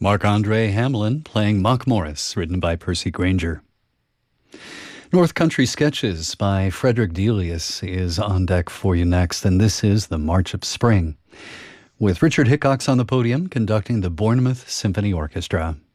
Marc-Andre Hamelin playing Mock Morris, written by Percy Granger. North Country Sketches by Frederick Delius is on deck for you next, and this is The March of Spring, with Richard Hickox on the podium conducting the Bournemouth Symphony Orchestra.